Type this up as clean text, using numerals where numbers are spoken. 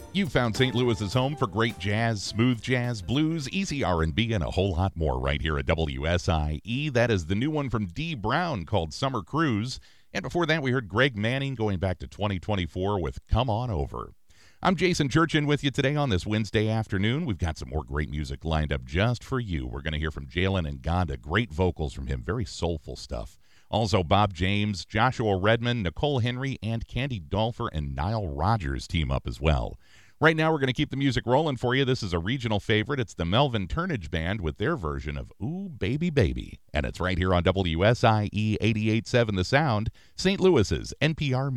You found St. Louis's home for great jazz, smooth jazz, blues, easy R&B, and a whole lot more right here at WSIE. That is the new one from Dee Brown called Summer Cruise. And before that, we heard Greg Manning going back to 2024 with Come On Over. I'm Jason Churchin with you today on this Wednesday afternoon. We've got some more great music lined up just for you. We're going to hear from Jalen Ngonda. Great vocals from him, very soulful stuff. Also, Bob James, Joshua Redman, Nicole Henry, and Candy Dolfer and Nile Rodgers team up as well. Right now, we're going to keep the music rolling for you. This is a regional favorite. It's the Melvin Turnage Band with their version of Ooh, Baby, Baby. And it's right here on WSIE 88.7 The Sound, St. Louis's NPR